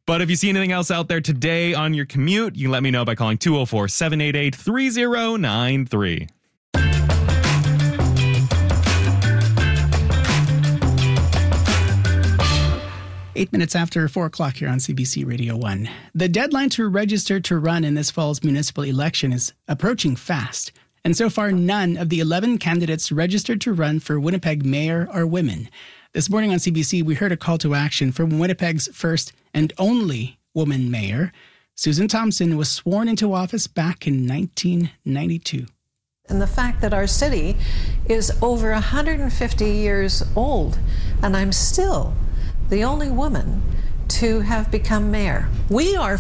But if you see anything else out there today on your commute, you can let me know by calling 204-788-3093. 8 minutes after 4 o'clock here on CBC Radio 1. The deadline to register to run in this fall's municipal election is approaching fast. And so far, none of the 11 candidates registered to run for Winnipeg mayor are women. This morning on CBC, we heard a call to action from Winnipeg's first and only woman mayor. Susan Thompson was sworn into office back in 1992. And the fact that our city is over 150 years old, and I'm still the only woman to have become mayor. We are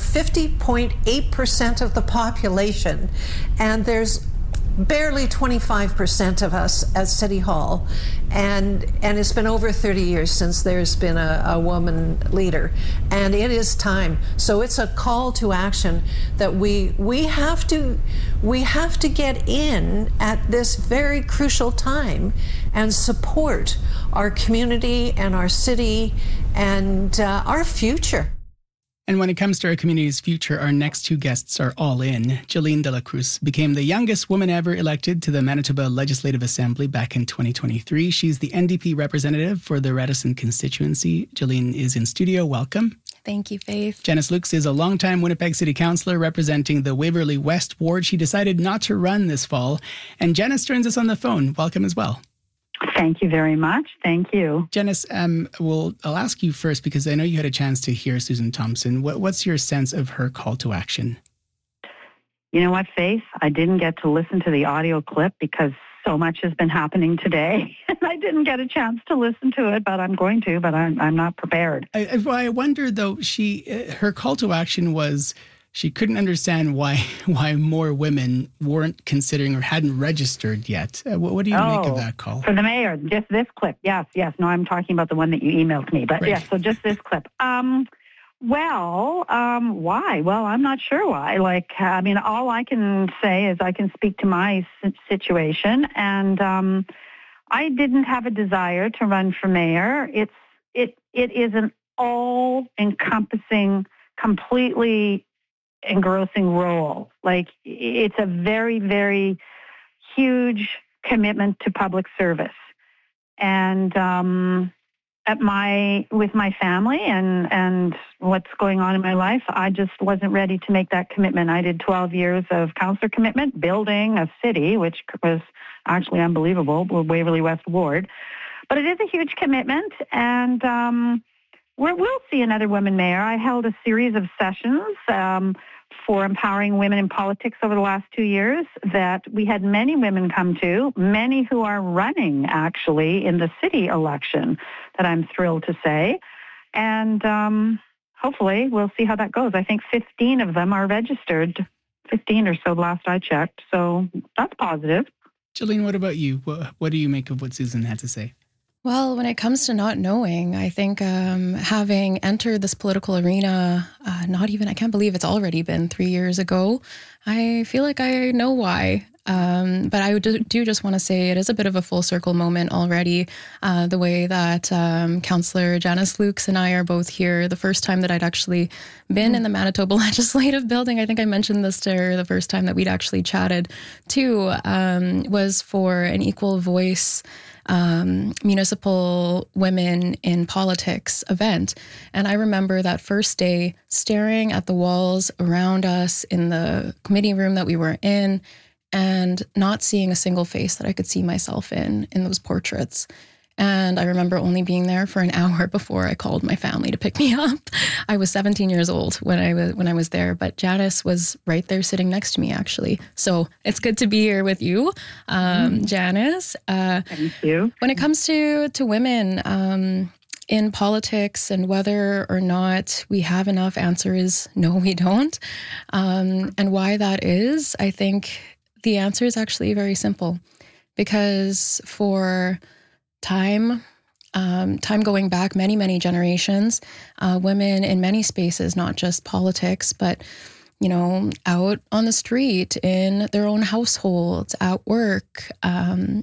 50.8% of the population, and there's barely 25% of us at City Hall, and it's been over 30 years since there's been a woman leader, and it is time. So it's a call to action that we have to get in at this very crucial time and support our community and our city and our future. And when it comes to our community's future, our next two guests are all in. Jolene De La Cruz became the youngest woman ever elected to the Manitoba Legislative Assembly back in 2023. She's the NDP representative for the Radisson constituency. Jolene is in studio. Welcome. Thank you, Faith. Janice Lukes is a longtime Winnipeg City Councillor representing the Waverley West ward. She decided not to run this fall. And Janice joins us on the phone. Welcome as well. Thank you very much. Thank you. Janice, I'll ask you first because I know you had a chance to hear Susan Thompson. What's your sense of her call to action? You know what, Faith? I didn't get to listen to the audio clip because so much has been happening today. And I didn't get a chance to listen to it, but I'm going to, but I'm not prepared. I wonder, though, her call to action was she couldn't understand why more women weren't considering or hadn't registered yet. What do you make of that call? For the mayor, just this clip. Yes. No, I'm talking about the one that you emailed me. But right. Yes, so just this clip. Why? Well, I'm not sure why. All I can say is I can speak to my situation. And I didn't have a desire to run for mayor. It is an all-encompassing, completely engrossing role. It's a very, very huge commitment to public service. And with my family and what's going on in my life, I just wasn't ready to make that commitment. I did 12 years of councillor commitment, building a city, which was actually unbelievable, Waverley West Ward. But it is a huge commitment, and we'll see another woman mayor. I held a series of sessions for empowering women in politics over the last 2 years that we had many women come to, many who are running actually in the city election that I'm thrilled to say. And hopefully we'll see how that goes. I think 15 of them are registered, 15 or so last I checked. So that's positive. Jolene, what about you? What do you make of what Susan had to say? Well, when it comes to not knowing, I think having entered this political arena, I can't believe it's already been 3 years ago. I feel like I know why. But I do just want to say it is a bit of a full circle moment already. The way that Councillor Janice Lukes and I are both here, the first time that I'd actually been in the Manitoba Legislative Building, I think I mentioned this to her the first time that we'd actually chatted too, was for an equal voice municipal women in politics event. And I remember that first day staring at the walls around us in the committee room that we were in and not seeing a single face that I could see myself in those portraits. And I remember only being there for an hour before I called my family to pick me up. I was 17 years old when I was there, but Janice was right there sitting next to me, actually. So it's good to be here with you, Janice. Thank you. When it comes to women in politics and whether or not we have enough, answer is no, we don't. And why that is, I think the answer is actually very simple. Because for time going back many generations, women in many spaces, not just politics, but out on the street, in their own households, at work,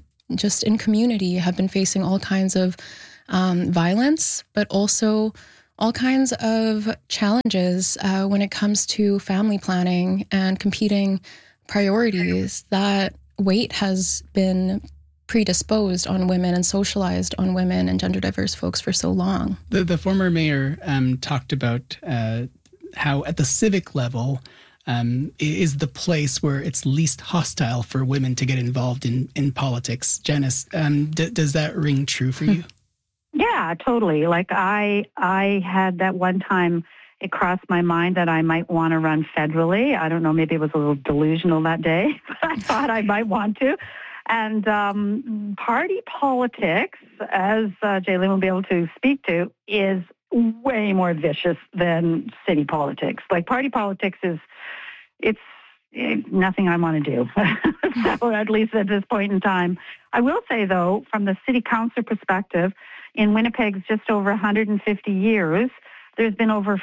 just in community, have been facing all kinds of violence, but also all kinds of challenges when it comes to family planning and competing priorities. That weight has been predisposed on women and socialized on women and gender diverse folks for so long. The former mayor talked about how at the civic level is the place where it's least hostile for women to get involved in politics. Janice, does that ring true for you? Yeah, totally. Like I had that one time it crossed my mind that I might want to run federally. I don't know, maybe it was a little delusional that day, but I thought I might want to. And party politics, as Jaylin will be able to speak to, is way more vicious than city politics. Like party politics it's nothing I want to do, so at least at this point in time. I will say, though, from the city council perspective, in Winnipeg's just over 150 years, there's been over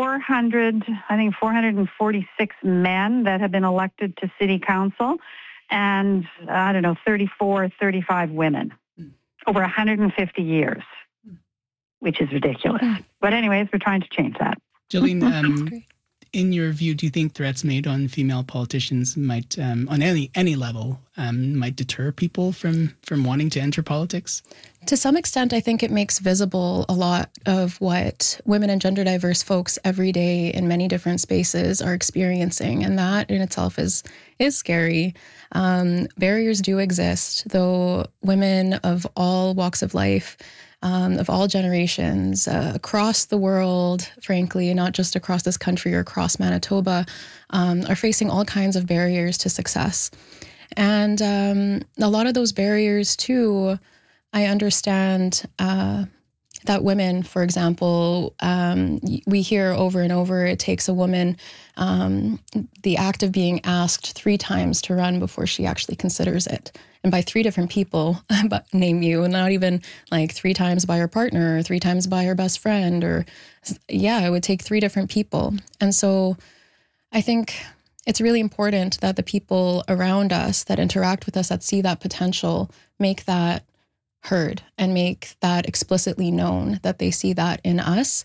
446 men that have been elected to city council, and 34, 35 women over 150 years, which is ridiculous. But anyways, we're trying to change that. Jillian, in your view, do you think threats made on female politicians might, on any level, might deter people from wanting to enter politics? To some extent, I think it makes visible a lot of what women and gender diverse folks every day in many different spaces are experiencing, and that in itself is scary. Barriers do exist, though women of all walks of life, of all generations, across the world, frankly, not just across this country or across Manitoba, are facing all kinds of barriers to success. And a lot of those barriers, too, I understand that women, for example, we hear over and over, it takes a woman the act of being asked 3 times to run before she actually considers it. And by 3 different people, but name you, and not even like 3 times by her partner or 3 times by her best friend, or it would take 3 different people. And so I think it's really important that the people around us that interact with us, that see that potential, make that heard and make that explicitly known, that they see that in us.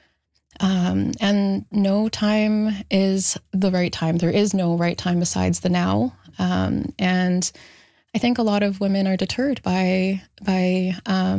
And no time is the right time. There is no right time besides the now. And I think a lot of women are deterred by the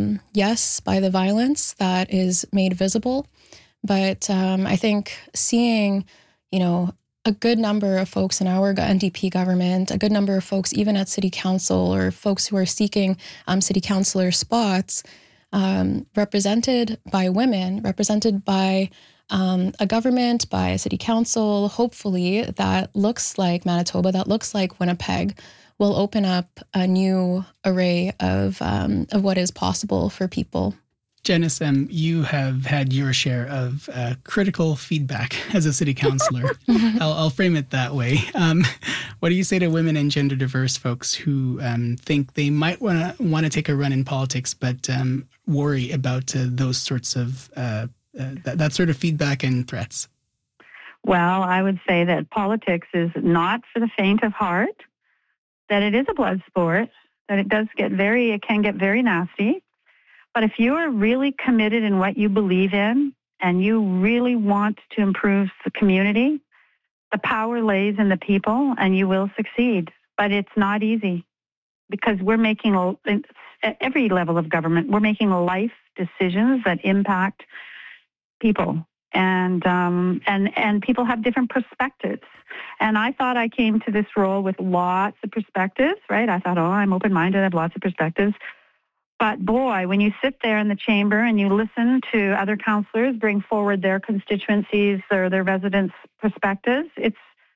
violence that is made visible. But I think seeing, a good number of folks in our NDP government, a good number of folks even at city council, or folks who are seeking city councillor spots, represented by women, represented by a government, by a city council, hopefully that looks like Manitoba, that looks like Winnipeg, will open up a new array of what is possible for people. Janice, you have had your share of critical feedback as a city councillor. I'll frame it that way. What do you say to women and gender diverse folks who think they might want to take a run in politics, but worry about those sorts of that sort of feedback and threats? Well, I would say that politics is not for the faint of heart, that it is a blood sport, that it can get very nasty. But if you are really committed in what you believe in and you really want to improve the community, the power lays in the people and you will succeed. But it's not easy because we're making, at every level of government, we're making life decisions that impact people. And people have different perspectives. And I thought I came to this role with lots of perspectives, right? I thought, I'm open-minded, I have lots of perspectives. But boy, when you sit there in the chamber and you listen to other councillors bring forward their constituencies or their residents' perspectives, it's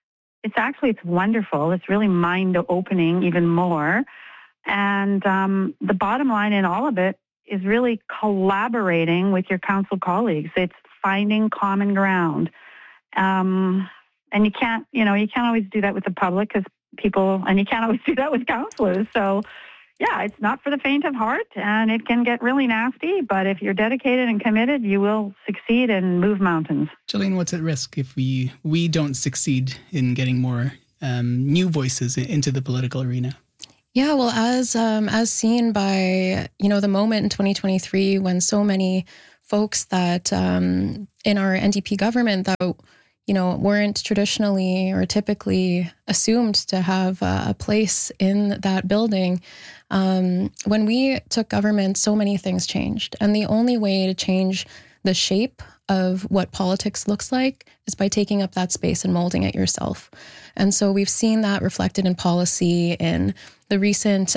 wonderful. It's really mind-opening even more. And the bottom line in all of it is really collaborating with your council colleagues. It's finding common ground. And you can't always do that with the public and you can't always do that with councillors. So yeah, it's not for the faint of heart, and it can get really nasty, but if you're dedicated and committed, you will succeed and move mountains. Jillian, what's at risk if we don't succeed in getting more new voices into the political arena? Yeah, well, as seen by, the moment in 2023 when so many folks that in our NDP government that, weren't traditionally or typically assumed to have a place in that building. When we took government, so many things changed. And the only way to change the shape of what politics looks like is by taking up that space and molding it yourself. And so we've seen that reflected in policy in the recent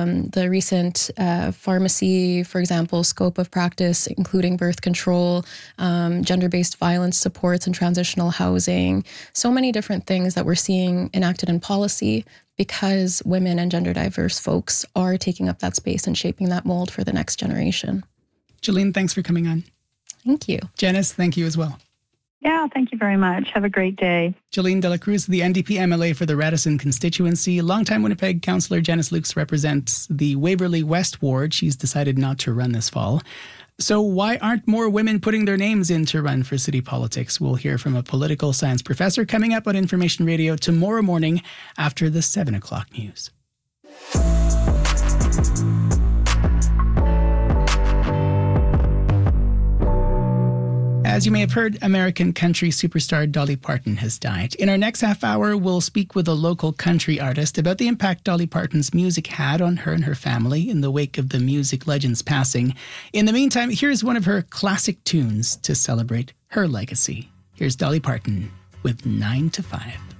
pharmacy, for example, scope of practice, including birth control, gender-based violence supports and transitional housing, so many different things that we're seeing enacted in policy because women and gender diverse folks are taking up that space and shaping that mold for the next generation. Jolene, thanks for coming on. Thank you. Janice, thank you as well. Yeah, thank you very much. Have a great day. Jolene De La Cruz, the NDP MLA for the Radisson constituency. Longtime Winnipeg councillor Janice Lukes represents the Waverley West ward. She's decided not to run this fall. So why aren't more women putting their names in to run for city politics? We'll hear from a political science professor coming up on Information Radio tomorrow morning after the 7 o'clock news. As you may have heard, American country superstar Dolly Parton has died. In our next half hour, we'll speak with a local country artist about the impact Dolly Parton's music had on her and her family in the wake of the music legend's passing. In the meantime, here's one of her classic tunes to celebrate her legacy. Here's Dolly Parton with 9 to 5.